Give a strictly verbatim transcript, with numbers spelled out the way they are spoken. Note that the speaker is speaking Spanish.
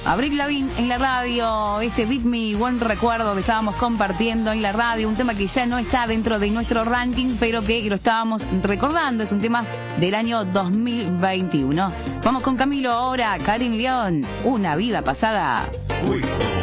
Avril Lavigne en la radio, este Beat Me, buen recuerdo que estábamos compartiendo en la radio, un tema que ya no está dentro de nuestro ranking, pero que lo estábamos recordando, es un tema del año dos mil veintiuno. Vamos con Camilo ahora, Karin León, Una vida pasada. Uy.